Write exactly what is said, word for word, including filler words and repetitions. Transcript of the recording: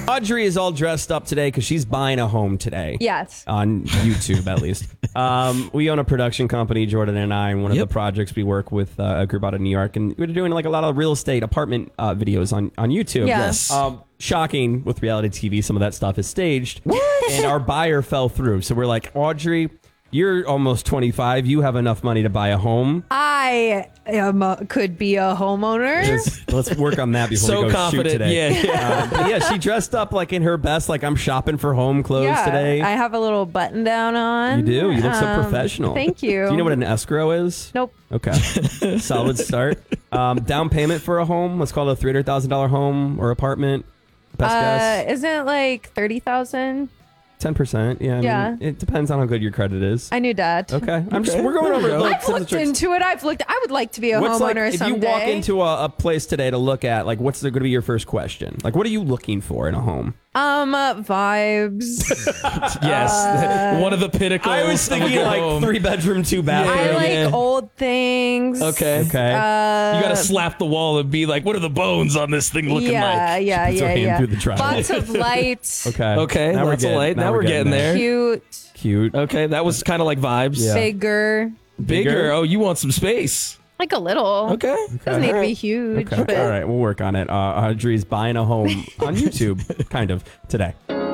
Audrey is all dressed up today because she's buying a home today. Yes. On YouTube, at least. Um, we own a production company, Jordan and I, and one of Yep. the projects we work with uh, a group out of New York, and we're doing like a lot of real estate apartment uh, videos on, on YouTube. Yeah. Yes. Um, shocking with reality T V, some of that stuff is staged. And our buyer fell through. So we're like, Audrey, you're almost twenty-five. You have enough money to buy a home. I am a, could be a homeowner. Let's, let's work on that before So we go confident. shoot today. Yeah, yeah. Uh, but yeah, she dressed up like in her best, like I'm shopping for home clothes yeah, today. I have a little button down on. You do? You look so Um, professional. Thank you. Do you know what an escrow is? Nope. Okay. Solid start. Um, down payment for a home, let's call it a three hundred thousand dollars home or apartment. Best Uh, guess? isn't it like thirty thousand? ten percent. Yeah. I mean, Yeah. it depends on how good your credit is. I knew that. Okay. I'm just, Okay. we're going over There we go. like, I've some of the looked tricks. into it. I've looked. I would like to be a What's like, homeowner if someday. you walk into a, a place today to look at, like, what's going to be your first question? Like, what are you looking for in a home? um vibes. Yes. One of the pinnacles. I was of a thinking good like home. three bedroom, two bathroom. I like yeah. old things. Okay. Okay. Uh, You got to slap the wall and be like, what are the bones on this thing looking yeah, like? yeah, puts her yeah, hand yeah. through the drywall. Lots of lights. okay. Okay, Now we're lots of getting- light. Now we're getting there. Cute. Cute. Okay, that was kind of like vibes. Yeah. Bigger. Bigger. Bigger? Oh, you want some space. Like a little. Okay. Doesn't need to be Alright. huge. Okay. But All right. We'll work on it. Uh, Audrey's buying a home on YouTube, kind of, today.